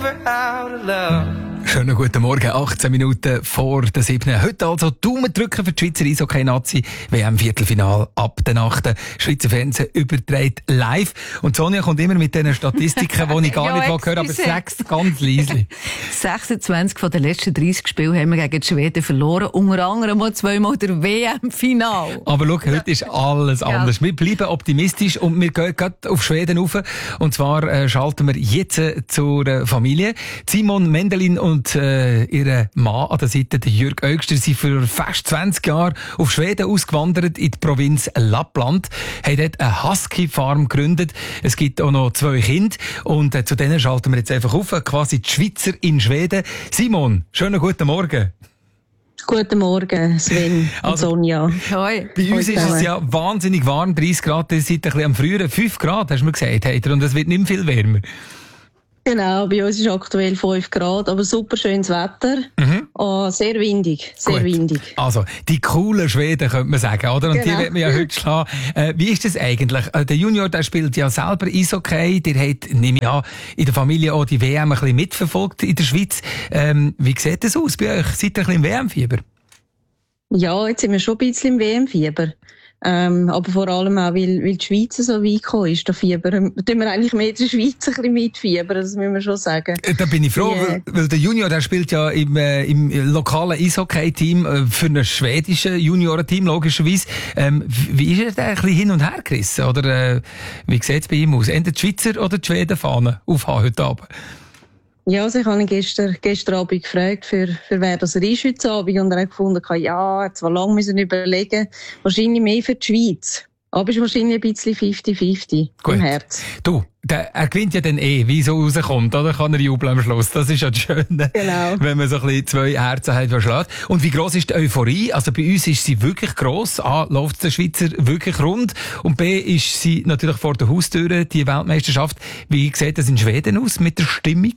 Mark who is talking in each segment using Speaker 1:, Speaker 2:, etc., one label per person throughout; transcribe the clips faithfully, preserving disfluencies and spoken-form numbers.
Speaker 1: Schönen guten Morgen, achtzehn Minuten vor der siebten. Heute also Daumen drücken für die Schweizer Eishockey-Nazi. W M-Viertelfinal ab der Nacht. Schweizer Fernsehen überträgt live. Und Sonja kommt immer mit diesen Statistiken, die ich gar
Speaker 2: ja,
Speaker 1: nicht höre, aber sechs ganz leise.
Speaker 2: sechsundzwanzig von den letzten dreißig Spielen haben wir gegen die Schweden verloren. Unter anderem mal zweimal der W M-Final.
Speaker 1: Aber schau, heute ist alles anders. Ja. Wir bleiben optimistisch und wir gehen gerade auf Schweden rauf. Und zwar äh, schalten wir jetzt äh, zur äh, Familie. Simon Mendelin und äh, ihr Mann an der Seite, der Jürg Oegster, sind für fast zwanzig Jahre auf Schweden ausgewandert, in die Provinz Lappland, haben dort eine Husky-Farm gegründet. Es gibt auch noch zwei Kinder und äh, zu denen schalten wir jetzt einfach auf, quasi die Schweizer in Schweden. Simon, schönen guten Morgen.
Speaker 3: Guten Morgen, Sven und
Speaker 1: also,
Speaker 3: Sonja.
Speaker 2: Hoi.
Speaker 1: Bei uns ist es ja wahnsinnig warm, dreißig Grad, ihr seid ein bisschen am früheren, fünf Grad, hast du mir gesagt, habt ihr, und es wird nicht mehr viel wärmer.
Speaker 3: Genau, bei uns ist aktuell fünf Grad, aber super schönes Wetter. Mhm. Oh, sehr windig, sehr
Speaker 1: Gut.
Speaker 3: windig.
Speaker 1: Also, die coolen Schweden, könnte man sagen, oder? Und genau. Die werden wir ja heute schlagen. Äh, wie ist das eigentlich? Äh, der Junior, der spielt ja selber Eishockey. Der hat, nehme ich an, in der Familie auch die W M ein bisschen mitverfolgt in der Schweiz. Ähm, wie sieht das aus bei euch? Seid ihr ein bisschen im W M-Fieber?
Speaker 3: Ja, jetzt sind wir schon ein bisschen im W M-Fieber. Ähm, aber vor allem auch, weil, weil die Schweiz so weit gekommen ist, da fiebern, tun wir eigentlich mehr in der Schweiz ein bisschen mitfiebern, das müssen wir schon sagen.
Speaker 1: Da bin ich froh, yeah. weil, weil der Junior, der spielt ja im, äh, im lokalen Eishockey-Team äh, für ein schwedisches Juniorenteam, logischerweise. Ähm, wie ist er da ein bisschen hin und her gerissen? Oder äh, wie sieht es bei ihm aus? Entweder die Schweizer oder die Schweden-Fahnen aufhaben heute Abend?
Speaker 3: Ja, also ich habe ihn gestern, gestern Abend gefragt, für, für wer das er ist heute Abend, und er hat gefunden, ja, jetzt war lange müssen überlegen, wahrscheinlich mehr für die Schweiz. Aber es ist wahrscheinlich ein bisschen fifty fifty im Herz.
Speaker 1: Du, der, er gewinnt ja dann eh, wie so rauskommt, oder? Kann er jubeln am Schluss. Das ist ja das Schöne. Genau. Wenn man so ein bisschen zwei Herzen hat, verschlägt. Und wie gross ist die Euphorie? Also bei uns ist sie wirklich gross. A, läuft der Schweizer wirklich rund. Und B, ist sie natürlich vor der Haustür, die Weltmeisterschaft. Wie sieht das in Schweden aus mit der Stimmung?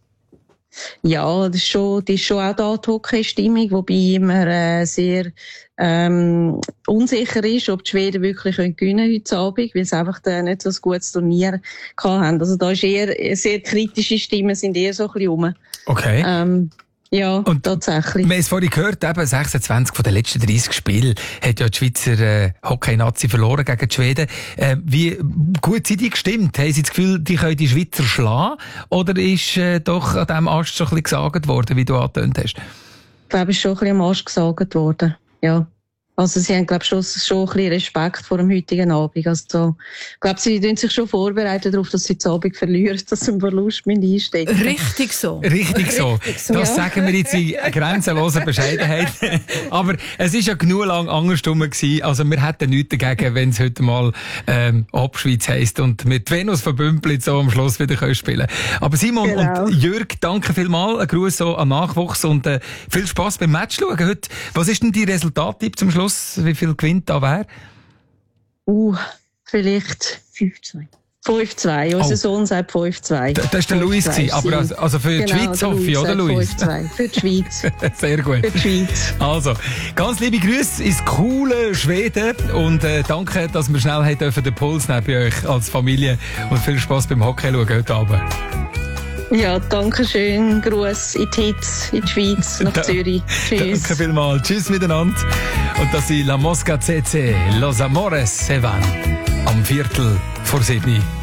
Speaker 3: Ja, das ist schon, das ist schon auch da die Hockey-Stimmung, wobei immer äh, sehr ähm, unsicher ist, ob die Schweden wirklich können gewinnen heute Abend, weil sie einfach äh, nicht so ein gutes Turnier gehabt haben. Also da ist eher sehr kritische Stimmen, sind eher so ein bisschen rum.
Speaker 1: Okay.
Speaker 3: Ähm, Ja, und tatsächlich.
Speaker 1: Wir haben es vorhin gehört, eben sechsundzwanzig von den letzten dreißig Spielen hat ja die Schweizer äh, Hockey-Nazi verloren gegen die Schweden. Äh, wie gut sind die gestimmt? Haben Sie das Gefühl, die können die Schweizer schlagen? Oder ist äh, doch an diesem Ast schon ein bisschen gesagt worden, wie du angetönt hast?
Speaker 3: Ich glaube, es ist schon ein bisschen am Ast gesagt worden, ja. Also sie haben, glaube ich, schon, schon ein bisschen Respekt vor dem heutigen Abend. Also so, ich glaube, sie tun sich schon vorbereitet darauf, dass sie den Abend verlieren, dass sie einen Verlust einstecken.
Speaker 2: Richtig so.
Speaker 1: Richtig so.
Speaker 2: Richtig so.
Speaker 1: Das
Speaker 2: ja.
Speaker 1: sagen wir jetzt in grenzenloser Bescheidenheit. Aber es ist ja genug lang andersrum gewesen. Also wir hätten nichts dagegen, wenn es heute mal ähm, Abschweiz heisst und mit Venus von Bümplitz so am Schluss wieder können spielen. Aber Simon genau. und Jürg, danke vielmals. Ein Gruß so an Nachwuchs und äh, viel Spass beim Match schauen heute. Was ist denn die Resultattipp zum Schluss? Wie viel gewinnt da wer?
Speaker 3: Uh, vielleicht fünf zwei. fünf zwei. Unser oh. Sohn sagt fünf zwei.
Speaker 1: Das war der Luis, aber also, also für
Speaker 3: genau,
Speaker 1: die Schweiz hoffe ich, oder Luis?
Speaker 3: fünf zwei. Für die Schweiz.
Speaker 1: Sehr gut.
Speaker 3: Für die Schweiz.
Speaker 1: Also, ganz liebe Grüße ins coole Schweden und äh, danke, dass wir schnell haben dürfen den Puls nehmen bei euch als Familie und viel Spass beim Hockey schauen heute Abend.
Speaker 3: Ja, danke schön. Gruß in die Hitz, in die Schweiz, nach da, Zürich. Tschüss.
Speaker 1: Danke vielmals. Tschüss miteinander. Und das sind La Mosca C C, Los Amores se van. Am Viertel vor sieben.